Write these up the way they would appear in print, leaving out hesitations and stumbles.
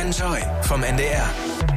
Enjoy vom NDR.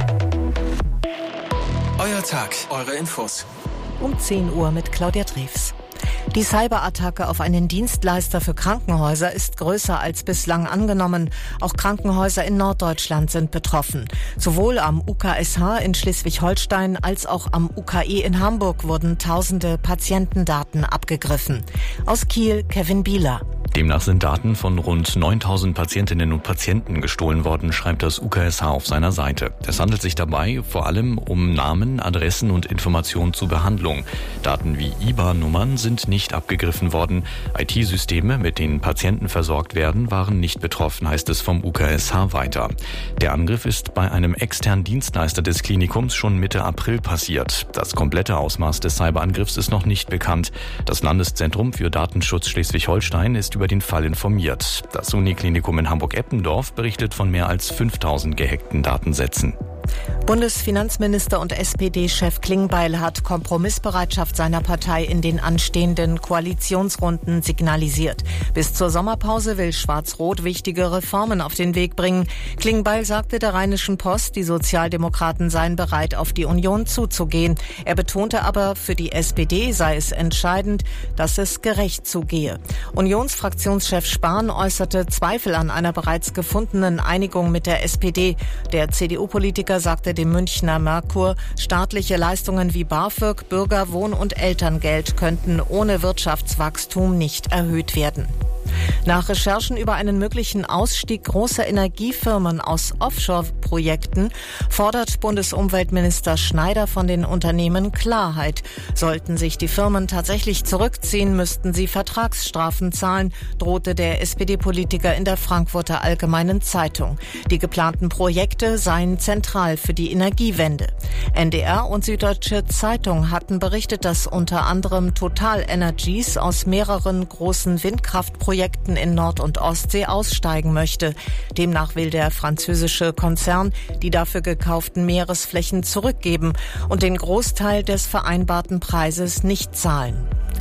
Euer Tag, eure Infos. Um 10 Uhr mit Claudia Drews. Die Cyberattacke auf einen Dienstleister für Krankenhäuser ist größer als bislang angenommen. Auch Krankenhäuser in Norddeutschland sind betroffen. Sowohl am UKSH in Schleswig-Holstein als auch am UKE in Hamburg wurden tausende Patientendaten abgegriffen. Aus Kiel, Kevin Bieler. Demnach sind Daten von rund 9.000 Patientinnen und Patienten gestohlen worden, schreibt das UKSH auf seiner Seite. Es handelt sich dabei vor allem um Namen, Adressen und Informationen zur Behandlung. Daten wie IBAN-Nummern sind nicht abgegriffen worden. IT-Systeme, mit denen Patienten versorgt werden, waren nicht betroffen, heißt es vom UKSH weiter. Der Angriff ist bei einem externen Dienstleister des Klinikums schon Mitte April passiert. Das komplette Ausmaß des Cyberangriffs ist noch nicht bekannt. Das Landeszentrum für Datenschutz Schleswig-Holstein ist über den Fall informiert. Das Uniklinikum in Hamburg-Eppendorf berichtet von mehr als 5.000 gehackten Datensätzen. Bundesfinanzminister und SPD-Chef Klingbeil hat Kompromissbereitschaft seiner Partei in den anstehenden Koalitionsrunden signalisiert. Bis zur Sommerpause will Schwarz-Rot wichtige Reformen auf den Weg bringen. Klingbeil sagte der Rheinischen Post, die Sozialdemokraten seien bereit, auf die Union zuzugehen. Er betonte aber, für die SPD sei es entscheidend, dass es gerecht zugehe. Unionsfraktionschef Spahn äußerte Zweifel an einer bereits gefundenen Einigung mit der SPD. Der CDU-Politiker sagte dem Münchner Merkur, staatliche Leistungen wie BAföG, Bürgerwohn- und Elterngeld könnten ohne Wirtschaftswachstum nicht erhöht werden. Nach Recherchen über einen möglichen Ausstieg großer Energiefirmen aus Offshore-Projekten fordert Bundesumweltminister Schneider von den Unternehmen Klarheit. Sollten sich die Firmen tatsächlich zurückziehen, müssten sie Vertragsstrafen zahlen, drohte der SPD-Politiker in der Frankfurter Allgemeinen Zeitung. Die geplanten Projekte seien zentral für die Energiewende. NDR und Süddeutsche Zeitung hatten berichtet, dass unter anderem Total Energies aus mehreren großen Windkraftprojekten in Nord- und Ostsee aussteigen möchte. Demnach will der französische Konzern die dafür gekauften Meeresflächen zurückgeben und den Großteil des vereinbarten Preises nicht zahlen.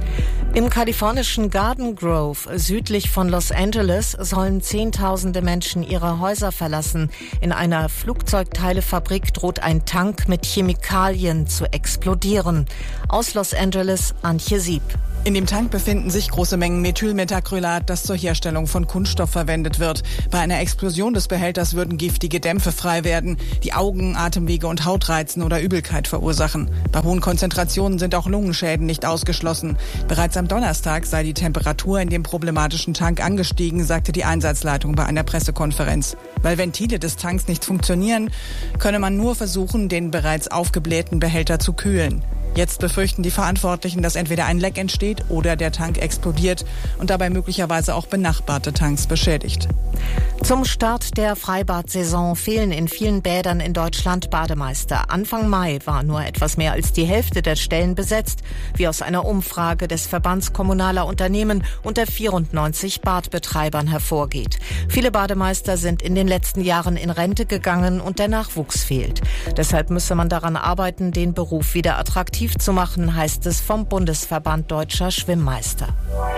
Im kalifornischen Garden Grove südlich von Los Angeles sollen Zehntausende Menschen ihre Häuser verlassen. In einer Flugzeugteilefabrik droht ein Tank mit Chemikalien zu explodieren. Aus Los Angeles, Antje Sieb. In dem Tank befinden sich große Mengen Methylmetacrylat, das zur Herstellung von Kunststoff verwendet wird. Bei einer Explosion des Behälters würden giftige Dämpfe frei werden, die Augen, Atemwege und Haut reizen oder Übelkeit verursachen. Bei hohen Konzentrationen sind auch Lungenschäden nicht ausgeschlossen. Bereits am Donnerstag sei die Temperatur in dem problematischen Tank angestiegen, sagte die Einsatzleitung bei einer Pressekonferenz. Weil Ventile des Tanks nicht funktionieren, könne man nur versuchen, den bereits aufgeblähten Behälter zu kühlen. Jetzt befürchten die Verantwortlichen, dass entweder ein Leck entsteht oder der Tank explodiert und dabei möglicherweise auch benachbarte Tanks beschädigt. Zum Start der Freibad-Saison fehlen in vielen Bädern in Deutschland Bademeister. Anfang Mai war nur etwas mehr als die Hälfte der Stellen besetzt, wie aus einer Umfrage des Verbands Kommunaler Unternehmen unter 94 Badbetreibern hervorgeht. Viele Bademeister sind in den letzten Jahren in Rente gegangen und der Nachwuchs fehlt. Deshalb müsse man daran arbeiten, den Beruf wieder attraktiv zu machen, heißt es vom Bundesverband Deutscher Schwimmmeister.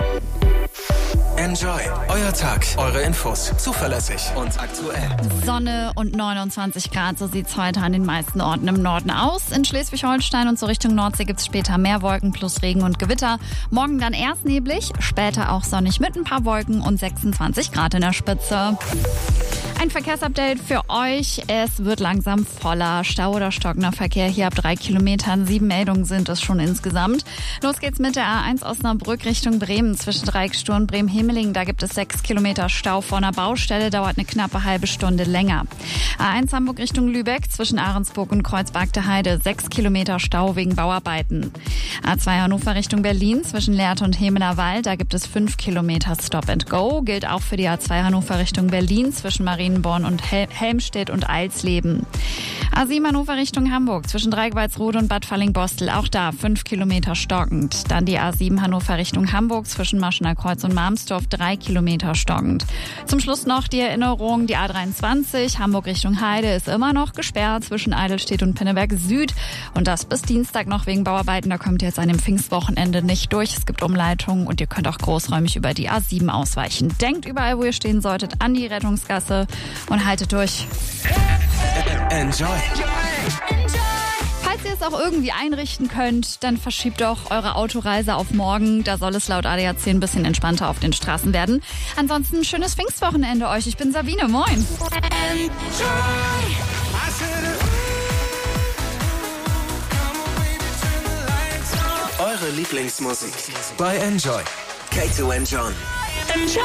Enjoy. Euer Tag, eure Infos. Zuverlässig und aktuell. Sonne und 29 Grad, so sieht's heute an den meisten Orten im Norden aus. In Schleswig-Holstein und so Richtung Nordsee gibt's später mehr Wolken plus Regen und Gewitter. Morgen dann erst neblig, später auch sonnig mit ein paar Wolken und 26 Grad in der Spitze. Ein Verkehrsupdate für euch. Es wird langsam voller. Stau oder stockender Verkehr hier ab 3 Kilometern. 7 Meldungen sind es schon insgesamt. Los geht's mit der A1 Osnabrück Richtung Bremen zwischen Dreiecksstuhl und Bremen-Himmelingen. Da gibt es 6 Kilometer Stau vor einer Baustelle. Dauert eine knappe halbe Stunde länger. A1 Hamburg Richtung Lübeck zwischen Ahrensburg und Kreuzberg-der-Heide. 6 Kilometer Stau wegen Bauarbeiten. A2 Hannover Richtung Berlin zwischen Lehrte und Hemelerwald. Da gibt es 5 Kilometer Stop and Go. Gilt auch für die A2 Hannover Richtung Berlin zwischen Marienborn und Helmstedt und Eilsleben. A7 Hannover Richtung Hamburg zwischen Dreieckholzrode und Bad Fallingbostel. Auch da 5 Kilometer stockend. Dann die A7 Hannover Richtung Hamburg zwischen Maschener Kreuz und Marmsdorf 3 Kilometer stockend. Zum Schluss noch die Erinnerung, die A23 Hamburg Richtung Heide ist immer noch gesperrt zwischen Eidelstedt und Pinneberg Süd. Und das bis Dienstag noch wegen Bauarbeiten. Da kommt ihr jetzt an dem Pfingstwochenende nicht durch. Es gibt Umleitungen und ihr könnt auch großräumig über die A7 ausweichen. Denkt überall, wo ihr stehen solltet, an die Rettungsgasse und haltet durch. Enjoy. Falls ihr es auch irgendwie einrichten könnt, dann verschiebt doch eure Autoreise auf morgen. Da soll es laut ADAC ein bisschen entspannter auf den Straßen werden. Ansonsten ein schönes Pfingstwochenende euch. Ich bin Sabine. Moin. Eure Lieblingsmusik bei Enjoy. K2 and John.